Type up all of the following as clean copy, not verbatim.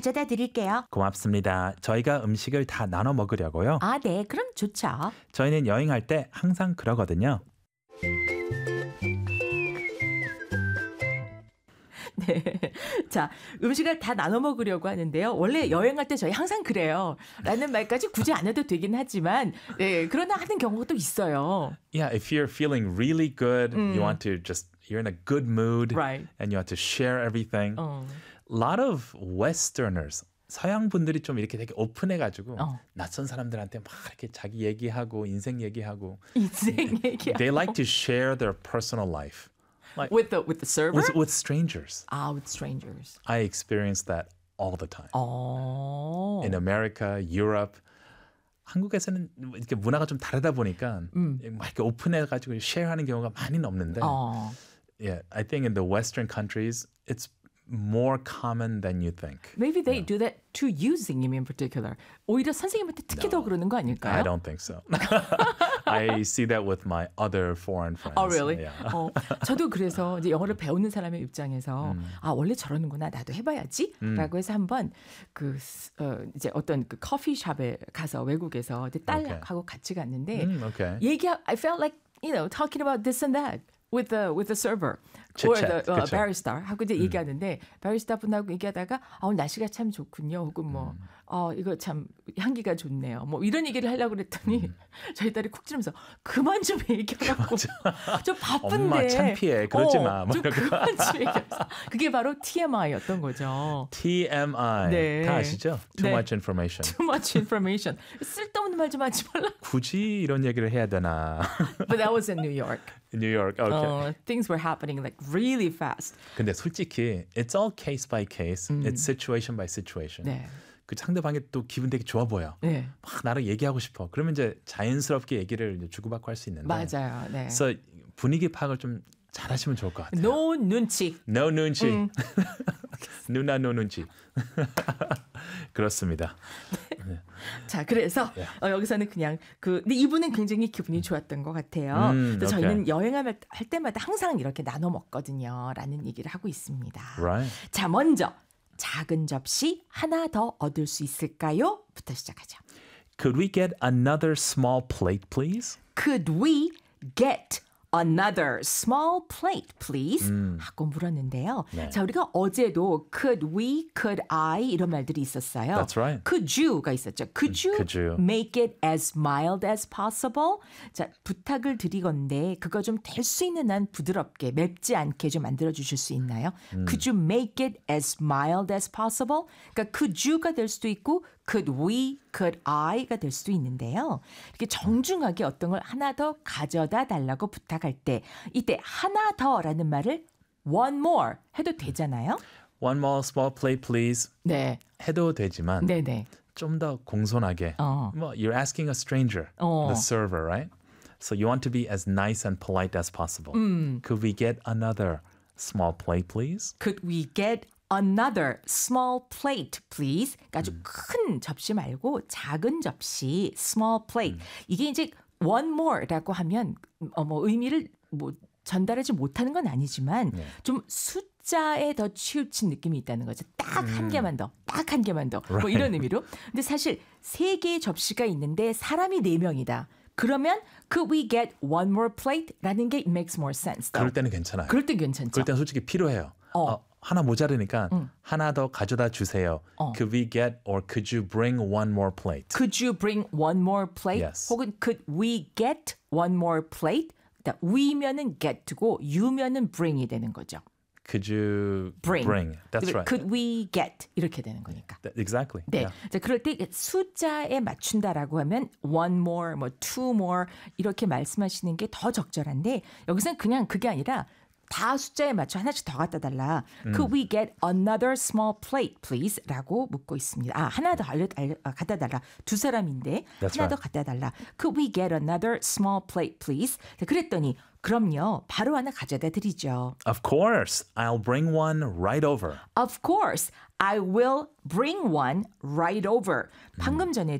가져다 드릴게요. 고맙습니다. 저희가 음식을 다 나눠 먹으려고요. 아, 네. 그럼 좋죠. 저희는 여행할 때 항상 그러거든요. 네. 자, 음식을 다 나눠 먹으려고 하는데요. 원래 여행할 때 저희 항상 그래요. 라는 말까지 굳이 안 해도 되긴 하지만, 네, 그러나 하는 경우가 또 있어요. Yeah, if you're feeling really good, you want to just, you're in a good mood, Right. and you want to share everything. A lot of Westerners, 서양 분들이 좀 이렇게 되게 오픈해가지고 낯선 사람들한테 막 이렇게 자기 얘기하고 인생 얘기하고 인생 얘기. They like to share their personal life. Like, with the server? with strangers. 아, with strangers. I experience that all the time. In America, Europe. 한국에서는 이렇게 문화가 좀 다르다 보니까 막 이렇게 오픈해가지고 쉐어하는 경우가 많이는 없는데. Yeah, I think in the Western countries, it's more common than you think. Maybe they do that to you, 선생님 in particular. 오히려 선생님한테 특히 더 그러는 거 아닐까요? I don't think so. I see that with my other foreign friends. Oh, really? Yeah. 저도 그래서 이제 영어를 배우는 사람의 입장에서 아, 원래 저러는구나. 나도 해봐야지. 라고 해서 한번 이제 어떤 그 커피숍에 가서 외국에서 이제 딸하고 같이 갔는데 I felt like, talking about this and that. with the server or the barista 하고 이제 얘기하는데 바리스타 분하고 얘기하다가 오늘 날씨가 참 좋군요. 혹은 뭐 이거 참 향기가 좋네요. 뭐 이런 얘기를 하려고 그랬더니 저희 딸이 쿡 찌르면서 그만 좀 얘기하라고. 좀 바쁜데. 엄마 창피해. 그러지 마. 좀 그만 좀 얘기하면서. 그게 바로 TMI였던 거죠. TMI. 네. 다 아시죠? Too 네. much information. Too much information. 쓸데없는 말 좀 하지 말라. 굳이 이런 얘기를 해야 되나. But that was in New York. In New York. Okay. Things were happening like really fast. 근데 솔직히 it's all case by case. It's situation by situation. 네. 그 상대방이 또 기분 되게 좋아 보여. 네. 막 나랑 얘기하고 싶어. 그러면 이제 자연스럽게 얘기를 이제 주고받고 할 수 있는데. 맞아요. 네. 그래서 분위기 파악을 좀 잘하시면 좋을 것 같아요. No 눈치. No 눈치. 누나 no 눈치. 그렇습니다. 네. 자, 그래서 여기서는 그냥 근데 이분은 굉장히 기분이 좋았던 것 같아요. 그래서 저희는 여행할 때마다 항상 이렇게 나눠 먹거든요. 라는 얘기를 하고 있습니다. Right. 자, 먼저 작은 접시 하나 더 얻을 수 있을까요? 부터 시작하죠. Could we get another small plate, please? Could we get another small plate, please? 하고 물었는데요. 네. 자, 우리가 어제도 could we, could I 이런 말들이 있었어요. That's right. Could you가 있었죠. Could you make it as mild as possible? 자, 부탁을 드리건데 그거 좀 될 수 있는 한 부드럽게 맵지 않게 좀 만들어 주실 수 있나요? Could you make it as mild as possible? 그러니까 could you가 될 수도 있고 could we, could I가 될 수도 있는데요. 이렇게 정중하게 어떤 걸 하나 더 가져다 달라고 부탁할 때 이때 하나 더라는 말을 one more 해도 되잖아요. One more small plate, please. 네. 해도 되지만 네네. 좀 더 공손하게. Well, you're asking a stranger, the server, right? So you want to be as nice and polite as possible. Could we get another small plate, please? Could we get another small plate, please? 그러니까 아주 큰 접시 말고 작은 접시, small plate. 이게 이제 one more라고 하면 뭐 의미를 뭐 전달하지 못하는 건 아니지만 좀 숫자에 더 치우친 느낌이 있다는 거죠. 딱 한 개만 더, 딱 한 개만 더. 뭐 이런 의미로. 근데 사실 세 개의 접시가 있는데 사람이 4명이다. 그러면 could we get one more plate? 라는 게 makes more sense. 그럴 때는 괜찮아요. 그럴 땐 괜찮죠. 그럴 때는 솔직히 필요해요. 하나 모자르니까 하나 더 가져다 주세요. Could we get or could you bring one more plate? Could you bring one more plate? Yes. 혹은 could we get one more plate? we면은 get고 you면은 bring이 되는 거죠. Could you bring? That's right. Could we get? 이렇게 되는 거니까. Exactly. 네. Yeah. 자, 그럴 때 숫자에 맞춘다라고 하면 one more, 뭐 two more 이렇게 말씀하시는 게 더 적절한데 여기서는 그냥 그게 아니라 다 숫자에 맞춰 하나씩 더 갖다 달라. Could we get another small plate, please? 라고 묻고 있습니다. 하나 더 갖다 달라. 두 사람인데 That's 하나 더 right. 갖다 달라. Could we get another small plate, please? 그랬더니 그럼요. 바로 하나 가져다 드리죠. Of course. I'll bring one right over. Of course, I will bring one right over. 방금 전에도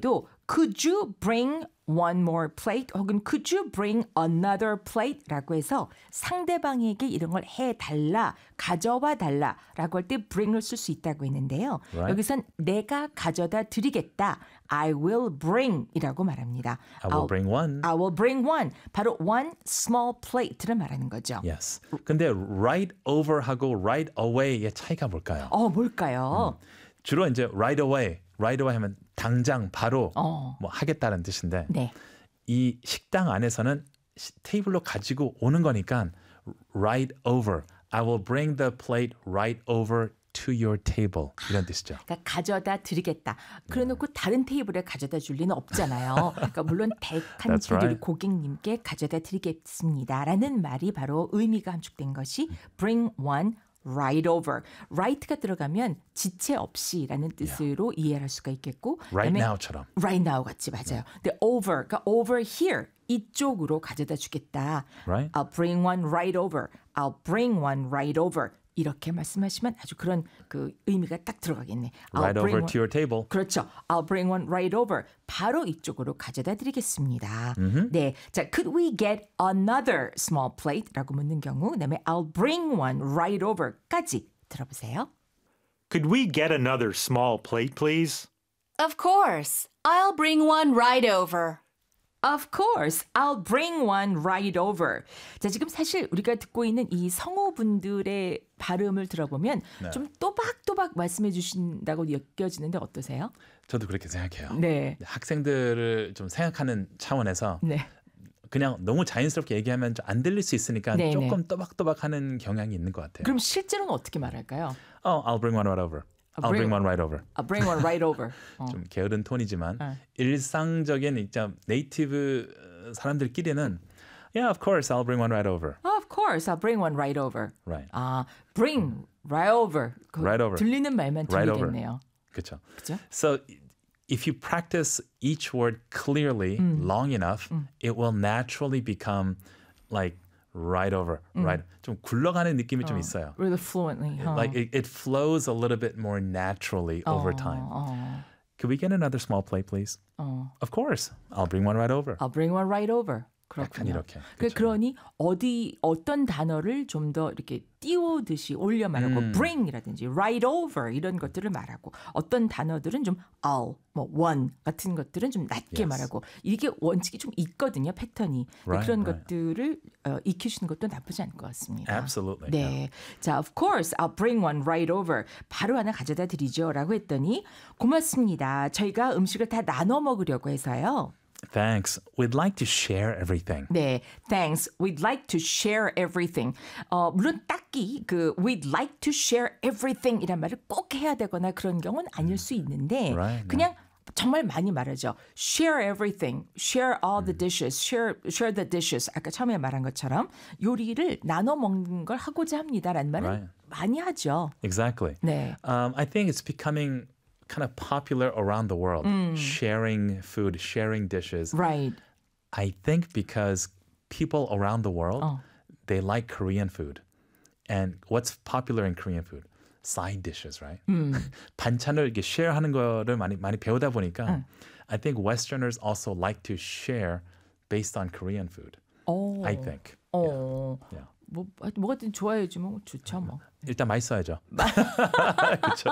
could you bring one more plate 혹은 could you bring another plate 라고 해서 상대방에게 이런 걸 해달라, 가져와 달라 라고 할 때 bring을 쓸 수 있다고 했는데요. Right. 여기선 내가 가져다 드리겠다. I will bring 이라고 말합니다. I will bring one. I will bring one. 바로 one small plate를 말하는 거죠. Yes. 근데 right over하고 right away의 차이가 뭘까요? 뭘까요? 주로 이제 right away 하면 당장 바로 뭐 하겠다는 뜻인데 네. 이 식당 안에서는 테이블로 가지고 오는 거니까 right over. I will bring the plate right over to your table. 이런 뜻이죠. 그러니까 가져다 드리겠다. 그래놓고 다른 테이블에 가져다 줄 리는 없잖아요. 그러니까 물론 대한 That's right. 고객님께 가져다 드리겠습니다라는 말이 바로 의미가 함축된 것이 bring one right over. right가 들어가면 지체 없이라는 뜻으로 이해할 수가 있겠고 Right 그다음에 now처럼. right now 같이 맞아요. 근데 over, 그러니까 over here 이쪽으로 가져다 주겠다. Right. I'll bring one right over. I'll bring one right over. 이렇게 말씀하시면 아주 그런 그 의미가 딱 들어가겠네. Right over to your table. 그렇죠. I'll bring one right over. 바로 이쪽으로 가져다 드리겠습니다. 네, 자, could we get another small plate? 라고 묻는 경우 그다음에 I'll bring one right over까지 들어보세요. Could we get another small plate, please? Of course. I'll bring one right over. Of course, I'll bring one right over. 자, 지금 사실 우리가 듣고 있는 이 성우분들의 발음을 들어보면 좀 또박또박 말씀해 주신다고 느껴지는데 어떠세요? 저도 그렇게 생각해요. 네. 학생들을 좀 생각하는 차원에서 네. 그냥 너무 자연스럽게 얘기하면 좀 안 들릴 수 있으니까 네, 조금 네. 또박또박하는 경향이 있는 것 같아요. 그럼 실제로는 어떻게 말할까요? I'll bring one right over. I'll bring one right over. I'll bring one right over. 좀 게으른 톤이지만 일상적인 진짜 네이티브 사람들끼리는 Yeah, of course, I'll bring one right over. Of course, I'll bring one right over. Right. bring right over. Right over. 들리는 말만 Right 들리겠네요. 그렇죠. 그죠? So if you practice each word clearly long enough, it will naturally become like right over, right. 좀 굴러가는 느낌이 좀 있어요. Really fluently. Like it flows a little bit more naturally over time. Could we get another small plate, please? Of course. I'll bring one right over. I'll bring one right over. 약간 그렇군요. 이렇게. 그러니 어떤 단어를 좀 더 이렇게 띄우듯이 올려 말하고 bring이라든지 right over 이런 것들을 말하고 어떤 단어들은 좀 all, 뭐 one 같은 것들은 좀 낮게 Yes. 말하고 이게 원칙이 좀 있거든요, 패턴이. Right, 그런 right. 것들을 익히시는 것도 나쁘지 않을 것 같습니다. Absolutely. 네, Yeah. 자, of course, I'll bring one right over. 바로 하나 가져다 드리죠라고 했더니 고맙습니다. 저희가 음식을 다 나눠 먹으려고 해서요. Thanks. We'd like to share everything. 네, thanks. We'd like to share everything. 물론 딱히 그 we'd like to share everything 이란 말을 꼭 해야 되거나 그런 경우는 아닐 수 있는데 Right, 그냥 정말 많이 말하죠. Share everything, share all the dishes, share the dishes. 아까 처음에 말한 것처럼 요리를 나눠 먹는 걸 하고자 합니다라는 말을 Right. 많이 하죠. Exactly. 네. I think it's becoming kind of popular around the world. Sharing food, sharing dishes. Right. I think because people around the world, they like Korean food. And what's popular in Korean food? Side dishes, right? 반찬을 이렇게 share하는 거를 많이 배우다 보니까 I think Westerners also like to share based on Korean food. I think. Yeah. 뭐가든 좋아해야지 뭐 좋죠 뭐. 일단 맛있어야죠. 그렇죠.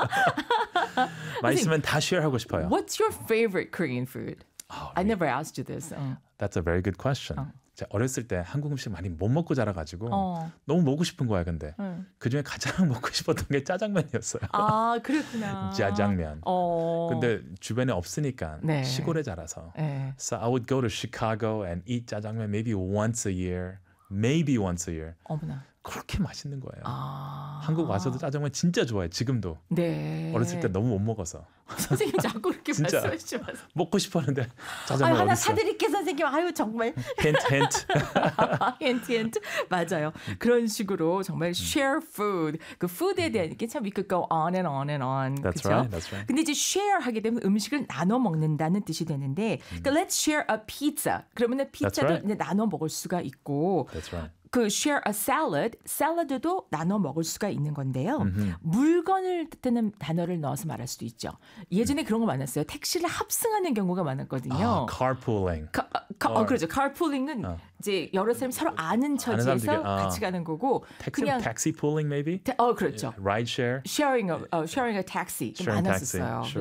맛있으면 다 share하고 싶어요. What's your favorite Korean food? I never asked you this. That's a very good question. 제가 어렸을 때 한국 음식 많이 못 먹고 자라가지고 너무 먹고 싶은 거야. 근데 그중에 가장 먹고 싶었던 게 짜장면이었어요. 아, 그렇구나. 짜장면. 근데 주변에 없으니까 네. 시골에 자라서. 네. So I would go to Chicago and eat 짜장면 maybe once a year. Maybe once a year. 어머나. 그렇게 맛있는 거예요. 한국 와서도 짜장면 진짜 좋아해. 지금도. 네. 어렸을 때 너무 못 먹어서. 선생님 자꾸 그렇게 진짜. 말씀하시지 마세요. 먹고 싶었는데 아유, 짜장면 하나 어디 있어? 사드릴게 선생님. 아유 정말. 힌트. 힌트. 맞아요. 그런 식으로 정말 share food. 그 food에 대한 게 참 we could go on and on and on. That's 그쵸? right. That's right. 근데 이제 share 하게 되면 음식을 나눠 먹는다는 뜻이 되는데 그러니까 let's share a pizza. 그러면 피자도 right. 이제 나눠 먹을 수가 있고 That's right. 그 share a salad, 샐러드도 나눠 먹을 수가 있는 건데요. 물건을 뜻하는 단어를 넣어서 말할 수도 있죠. 예전에 그런 거 많았어요. 택시를 합승하는 경우가 많았거든요. carpooling. 그렇죠. carpooling은 이제 여러 사람이 서로 아는 처지에서 같이 가는 거고 그냥 taxi pooling maybe. 그렇죠. Ride share. sharing a taxi 많았었어요. Sure.